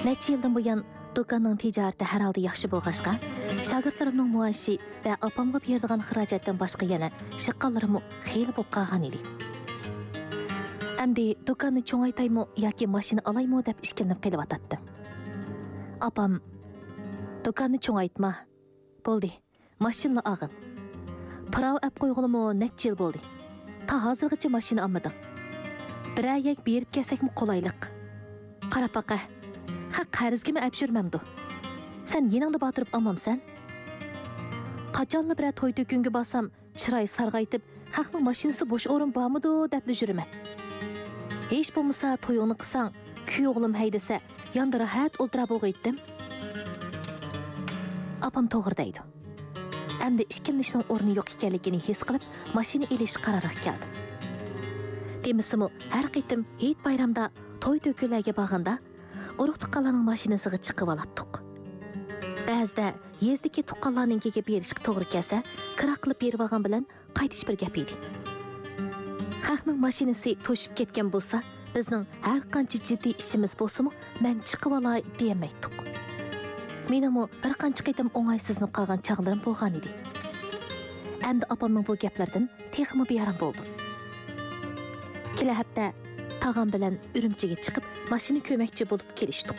Neçə ildən buyan do'konning ticarati har holda yaxshi bo'lg'ashqa, shogirdlarimning muoshi va opamga beradigan xarajatdan boshqa yana shiqqanlarim xeyli bo'lib qolgan edi. Endi do'konni cho'ngaytaymi yoki mashina olaymi deb ishkilinib qelyapti. Opam, do'konni cho'ngaytma. Bo'ldi, mashina og'in. Parov ap qo'yg'ilimi necha yil bo'ldi. Ta hozirgacha mashina olmadim. Bir ayak berib kesakmi qolaylik. Qarab baqa. Ha qarzgimi apshirmamdi. Sen yeningda batırıp almamsan? Qachonli bir to'y to'kunga borsam, chiroy sarg'aytib, haqning mashinasi bo'sh o'rin bormidi deb yuraman. Hech bo'lmasa to'yingni qilsang, kuyovlim haydasa, yonda rahat o'tirib o'g'aytdim. Apam to'g'ri deydi. Endi ishkilishning o'rni yo'q ekanligini his qilib, mashina elish qaroriga keldim. Demisimi, har qitim Hayit bayramda to'y to'kunlarga borganda, urug' tuqqanlarning mashinasiga chiqib olatdik. Ba'zida yezdagi tuqqanlarninkiga berishga to'g'ri kelsa, kira qilib berib olgan bilan qaytish bir gap edi. Xalqning mashinasi to'shib ketgan bo'lsa, bizning har qancha jiddiy ishimiz bo'lsa-mu, men chiqib olay demaydik. Menimi bir qancha qitim o'ng'aysizlanib qolgan chog'larim bo'lgan edi. Endi opamning bu gaplardan texmi beyaram bo'ldim. Kela hafta tag'am bilan Urumchiga chiqib, mashina ko'makchi bo'lib kelishdik.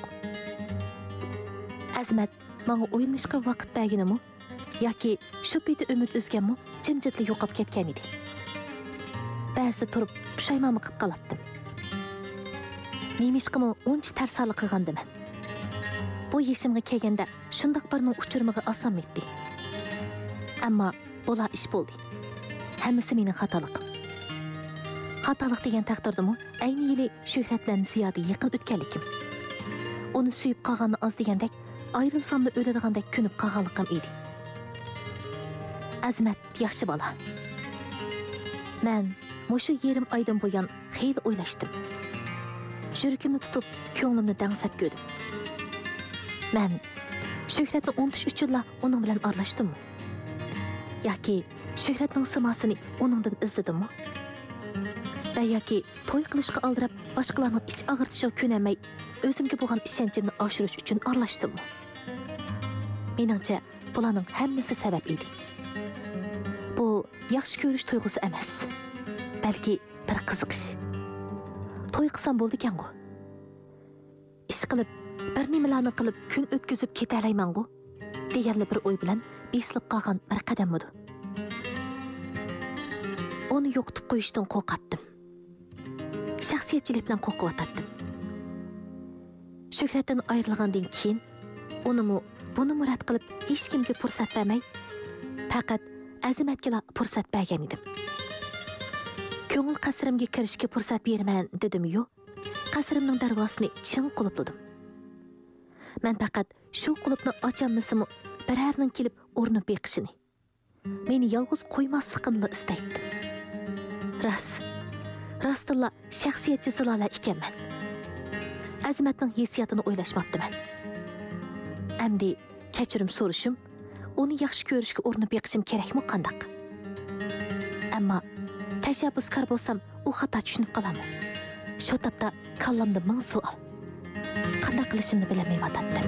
Azmat menga o'ylanishga vaqt berganimi yoki shu paytda umid o'zganmi, jimjitlik yo'qolib ketgan edi. Ba'zida turib pushaymon qilib qolibdim. Nemishqimi uncha tarsalik qilgandiman. Bu yeshimga kelganda shundoq birning uchirmig'i oson etdi. Ammo bo'la ish bo'ldi. Hammasi mening xatoliqim. Xatolik degan taqdirdimi, ayni yili Shuhrat bilan ziyoda yaqin o'tganlikim. Uni suyib qolganni oz degandek, ayrilsamda o'ladigandek kunib qolganligim edi. Azmat yaxshi bola. Men mushu yerim oydan buyon xeyli o'ylashdim. Yuragimni tutib, ko'nglimni dangsab ko'rdim. Men Shuhratni unutish uchun uning bilan aralashdim-mi? Yoki Shuhratning simasini uningdan izladimmi? Va yoki to'y qilishga aldirab, boshqalarning ich og'irtishiga ko'namay, o'zimga bo'lgan ishonchimni oshirish uchun aralashdimmi? Meningcha, bularning hammasi sabab edi. Bu yaxshi ko'rish tuyg'usi emas, balki bir qiziqish. To'y qilsam bo'ldi ekan-ku. Ish qilib, bir nimalarni qilib kun o'tkazib keta olayman-ku, deganli bir o'y bilan besilib qolgan bir qadamidi. Uni yo'qotib qo'yishdan qo'rqatdim. Shaxsiyatchilik bilan qo'rqib. Shuhratdan ayrilgandan keyin unimi buni murad qilib hech kimga fursat bermay, faqat Azimatga fursat bergan edim. Ko'ngil qasrimga kirishga fursat berman dedim-yu, qasrimning darvozasini ching qulfladim. Men faqat shu qulfni ochammisimi birarning kelib o'rnib beqishini. Meni yolg'iz qo'ymasligimni istaydim. Rastilla shaxsiyatchi zilola ekanman. Azimatning hissiyotini o'ylashmabdiman. Endi kechirim so'rashim, uni yaxshi ko'rishga o'rnib beqishim kerakmi qandaq? Ammo tashabbuskor bo'lsam, u xato tushunib qolaman. Shu topda kallamda ming savol. Qanday qilishimni bilmayotgandim.